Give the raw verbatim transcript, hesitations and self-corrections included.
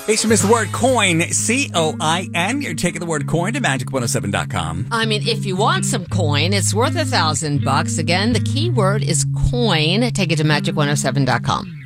H M is the word coin, C O I N. You're taking the word coin to magic one oh seven dot com. I mean, if you want some coin, it's worth a thousand bucks. Again, the key word is coin. Take it to magic one oh seven dot com.